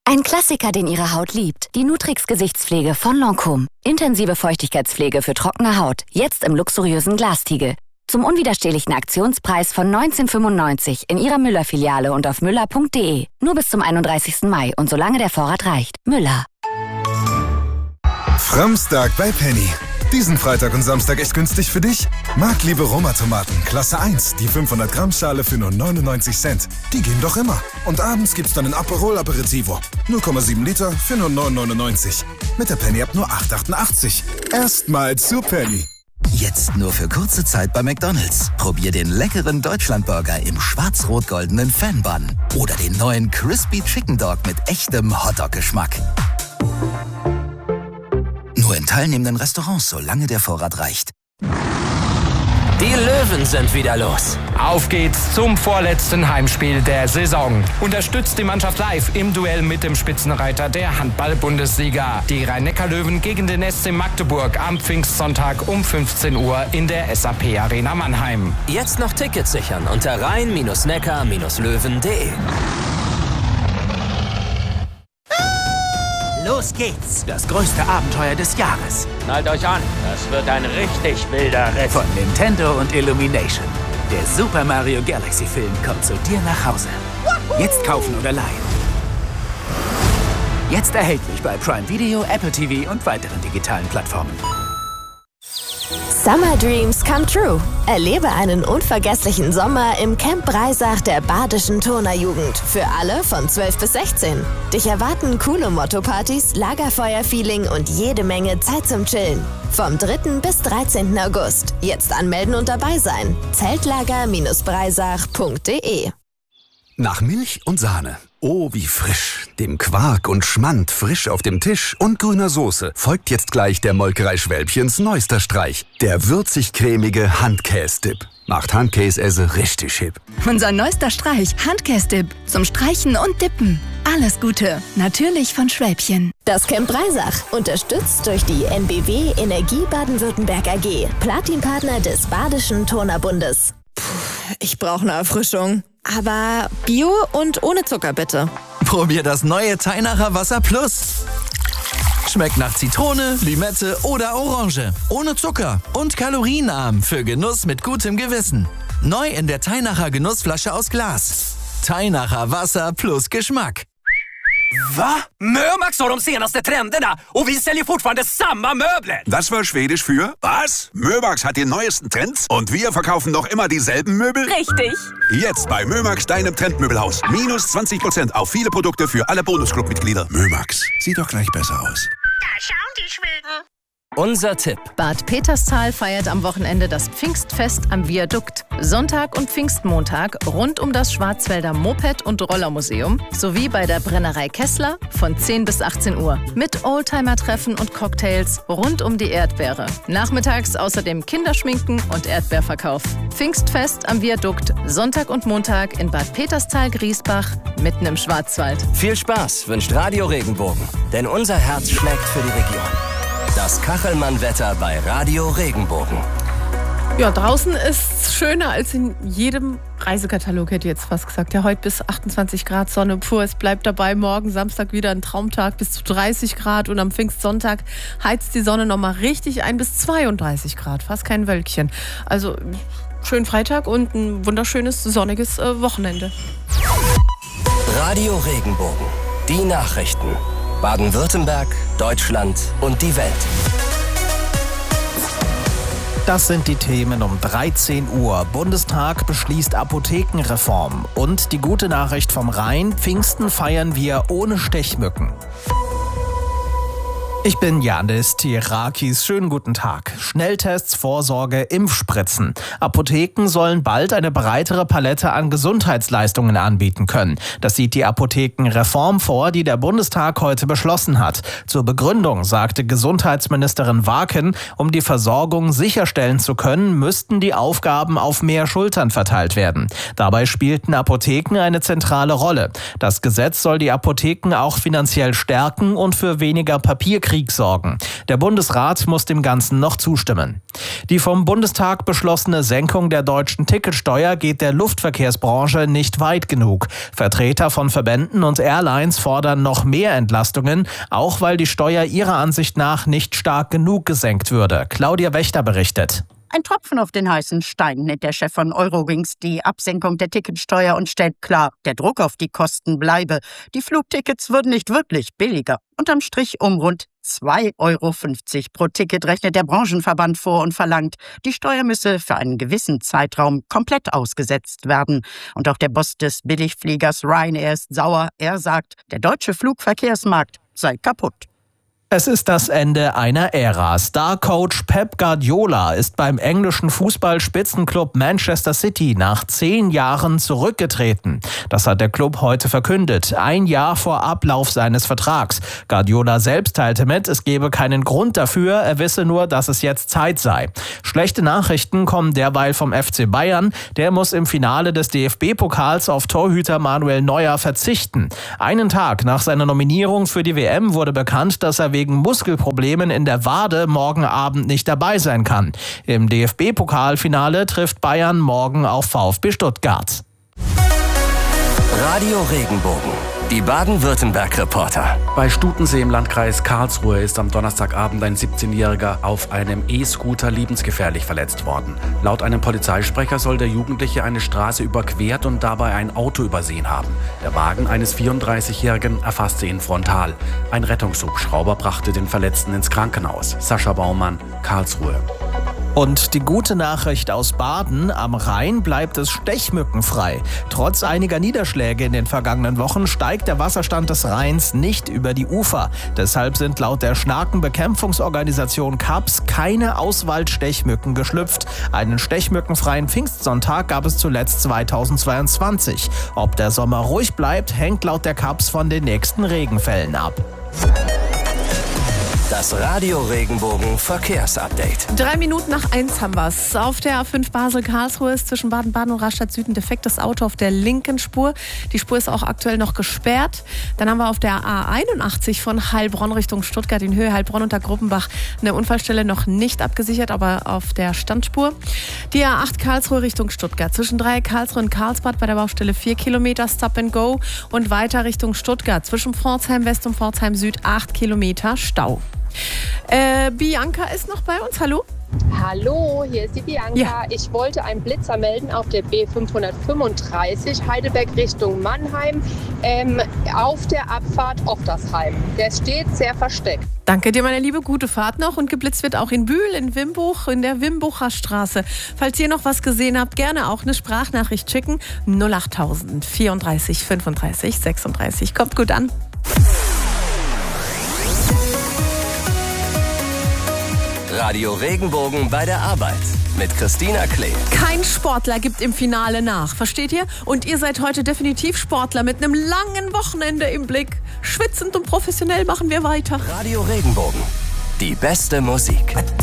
Ein Klassiker, den Ihre Haut liebt. Die Nutrix Gesichtspflege von Lancôme. Intensive Feuchtigkeitspflege für trockene Haut. Jetzt im luxuriösen Glastiegel. Zum unwiderstehlichen Aktionspreis von 19,95 in Ihrer Müller-Filiale und auf müller.de. Nur bis zum 31. Mai und solange der Vorrat reicht. Müller. Framstag bei Penny. Diesen Freitag und Samstag echt günstig für dich? Marktliebe Roma-Tomaten, Klasse 1, die 500 Gramm Schale für nur 99 Cent. Die gehen doch immer. Und abends gibt's dann ein Aperol Aperitivo. 0,7 Liter für nur 9,99. Mit der Penny-App nur 8,88. Erstmal zu Penny. Jetzt nur für kurze Zeit bei McDonald's. Probier den leckeren Deutschlandburger im schwarz-rot-goldenen Fan-Bun. Oder den neuen Crispy Chicken Dog mit echtem Hotdog-Geschmack. Nur in teilnehmenden Restaurants, solange der Vorrat reicht. Die Löwen sind wieder los. Auf geht's zum vorletzten Heimspiel der Saison. Unterstützt die Mannschaft live im Duell mit dem Spitzenreiter der Handball-Bundesliga. Die Rhein-Neckar-Löwen gegen den SC Magdeburg am Pfingstsonntag um 15 Uhr in der SAP-Arena Mannheim. Jetzt noch Tickets sichern unter rhein-neckar-löwen.de. Los geht's! Das größte Abenteuer des Jahres. Schnallt euch an, das wird ein richtig wilder Ritt. Von Nintendo und Illumination. Der Super Mario Galaxy Film kommt zu dir nach Hause. Jetzt kaufen oder leihen. Jetzt erhältlich bei Prime Video, Apple TV und weiteren digitalen Plattformen. Summer Dreams come true. Erlebe einen unvergesslichen Sommer im Camp Breisach der Badischen Turnerjugend. Für alle von 12 bis 16. Dich erwarten coole Motto-Partys, Lagerfeuer-Feeling und jede Menge Zeit zum Chillen. Vom 3. bis 13. August. Jetzt anmelden und dabei sein. Zeltlager-breisach.de. Nach Milch und Sahne. Oh, wie frisch. Dem Quark und Schmand frisch auf dem Tisch und grüner Soße folgt jetzt gleich der Molkerei Schwälbchens neuester Streich. Der würzig-cremige Handkäse-Dip. Macht Handkäse richtig hip. Unser neuester Streich, Handkäse-Dip. Zum Streichen und Dippen. Alles Gute. Natürlich von Schwälbchen. Das Camp Breisach. Unterstützt durch die NBW Energie Baden-Württemberg AG. Platinpartner des Badischen Turnerbundes. Ich brauche eine Erfrischung. Aber Bio und ohne Zucker, bitte. Probier das neue Teinacher Wasser Plus. Schmeckt nach Zitrone, Limette oder Orange. Ohne Zucker und kalorienarm für Genuss mit gutem Gewissen. Neu in der Teinacher Genussflasche aus Glas. Teinacher Wasser plus Geschmack. Va? Mömax har de senaste trenderna och vi säljer fortfarande samma möbler. Das war Schwedisch für was? Mömax hat die neuesten Trends und wir verkaufen noch immer dieselben Möbel? Richtig. Jetzt bei Mömax, deinem Trendmöbelhaus. Minus 20% auf viele Produkte für alle Bonusclub-Mitglieder. Mömax, sieht doch gleich besser aus. Da schauen die Schweden. Unser Tipp. Bad Peterstal feiert am Wochenende das Pfingstfest am Viadukt. Sonntag und Pfingstmontag rund um das Schwarzwälder Moped- und Rollermuseum sowie bei der Brennerei Kessler von 10 bis 18 Uhr mit Oldtimer-Treffen und Cocktails rund um die Erdbeere. Nachmittags außerdem Kinderschminken und Erdbeerverkauf. Pfingstfest am Viadukt, Sonntag und Montag in Bad Peterstal-Griesbach, mitten im Schwarzwald. Viel Spaß wünscht Radio Regenbogen, denn unser Herz schlägt für die Region. Das Kachelmann-Wetter bei Radio Regenbogen. Ja, draußen ist es schöner als in jedem Reisekatalog, hätte ich jetzt fast gesagt. Ja, heute bis 28 Grad Sonne pur. Es bleibt dabei, morgen Samstag wieder ein Traumtag bis zu 30 Grad. Und am Pfingstsonntag heizt die Sonne nochmal richtig ein bis 32 Grad. Fast kein Wölkchen. Also schönen Freitag und ein wunderschönes, sonniges Wochenende. Radio Regenbogen. Die Nachrichten. Baden-Württemberg, Deutschland und die Welt. Das sind die Themen um 13 Uhr. Bundestag beschließt Apothekenreform. Und die gute Nachricht vom Rhein: Pfingsten feiern wir ohne Stechmücken. Ich bin Janis Tirakis. Schönen guten Tag. Schnelltests, Vorsorge, Impfspritzen. Apotheken sollen bald eine breitere Palette an Gesundheitsleistungen anbieten können. Das sieht die Apothekenreform vor, die der Bundestag heute beschlossen hat. Zur Begründung sagte Gesundheitsministerin Waken, um die Versorgung sicherstellen zu können, müssten die Aufgaben auf mehr Schultern verteilt werden. Dabei spielten Apotheken eine zentrale Rolle. Das Gesetz soll die Apotheken auch finanziell stärken und für weniger Papierkrieg Krieg sorgen. Der Bundesrat muss dem Ganzen noch zustimmen. Die vom Bundestag beschlossene Senkung der deutschen Ticketsteuer geht der Luftverkehrsbranche nicht weit genug. Vertreter von Verbänden und Airlines fordern noch mehr Entlastungen, auch weil die Steuer ihrer Ansicht nach nicht stark genug gesenkt würde. Claudia Wächter berichtet. Ein Tropfen auf den heißen Stein, nennt der Chef von Eurowings die Absenkung der Ticketsteuer und stellt klar, der Druck auf die Kosten bleibe. Die Flugtickets würden nicht wirklich billiger. Unterm Strich um rund 2,50 € pro Ticket rechnet der Branchenverband vor und verlangt, die Steuer müsse für einen gewissen Zeitraum komplett ausgesetzt werden. Und auch der Boss des Billigfliegers Ryanair ist sauer. Er sagt, der deutsche Flugverkehrsmarkt sei kaputt. Es ist das Ende einer Ära. Star-Coach Pep Guardiola ist beim englischen Fußball-Spitzenclub Manchester City nach 10 Jahren zurückgetreten. Das hat der Club heute verkündet, 1 Jahr vor Ablauf seines Vertrags. Guardiola selbst teilte mit, es gebe keinen Grund dafür, er wisse nur, dass es jetzt Zeit sei. Schlechte Nachrichten kommen derweil vom FC Bayern. Der muss im Finale des DFB-Pokals auf Torhüter Manuel Neuer verzichten. Einen Tag nach seiner Nominierung für die WM wurde bekannt, dass er wegen Muskelproblemen in der Wade morgen Abend nicht dabei sein kann. Im DFB-Pokalfinale trifft Bayern morgen auf VfB Stuttgart. Radio Regenbogen, die Baden-Württemberg-Reporter. Bei Stutensee im Landkreis Karlsruhe ist am Donnerstagabend ein 17-Jähriger auf einem E-Scooter lebensgefährlich verletzt worden. Laut einem Polizeisprecher soll der Jugendliche eine Straße überquert und dabei ein Auto übersehen haben. Der Wagen eines 34-Jährigen erfasste ihn frontal. Ein Rettungshubschrauber brachte den Verletzten ins Krankenhaus. Sascha Baumann, Karlsruhe. Und die gute Nachricht aus Baden, am Rhein bleibt es stechmückenfrei. Trotz einiger Niederschläge in den vergangenen Wochen steigt der Wasserstand des Rheins nicht über die Ufer. Deshalb sind laut der Schnakenbekämpfungsorganisation CAPS keine Auswaldstechmücken geschlüpft. Einen stechmückenfreien Pfingstsonntag gab es zuletzt 2022. Ob der Sommer ruhig bleibt, hängt laut der CAPS von den nächsten Regenfällen ab. Das Radio Regenbogen Verkehrsupdate. 3 Minuten nach 1 haben wir es. Auf der A5 Basel-Karlsruhe ist zwischen Baden-Baden und Rastatt Süd ein defektes Auto auf der linken Spur. Die Spur ist auch aktuell noch gesperrt. Dann haben wir auf der A81 von Heilbronn Richtung Stuttgart in Höhe Heilbronn unter Gruppenbach eine Unfallstelle noch nicht abgesichert, aber auf der Standspur. Die A8 Karlsruhe Richtung Stuttgart. Zwischen Dreieck Karlsruhe und Karlsbad bei der Baustelle 4 Kilometer Stop and Go und weiter Richtung Stuttgart. Zwischen Pforzheim West und Pforzheim Süd 8 Kilometer Stau. Bianca ist noch bei uns. Hallo? Hallo, hier ist die Bianca. Ja. Ich wollte einen Blitzer melden auf der B535 Heidelberg Richtung Mannheim auf der Abfahrt Oftersheim. Der steht sehr versteckt. Danke dir, meine Liebe. Gute Fahrt noch. Und geblitzt wird auch in Bühl, in Wimbuch, in der Wimbucher Straße. Falls ihr noch was gesehen habt, gerne auch eine Sprachnachricht schicken. 08000 34 35 36. Kommt gut an. Radio Regenbogen bei der Arbeit mit Christina Klee. Kein Sportler gibt im Finale nach, versteht ihr? Und ihr seid heute definitiv Sportler mit einem langen Wochenende im Blick. Schwitzend und professionell machen wir weiter. Radio Regenbogen, die beste Musik.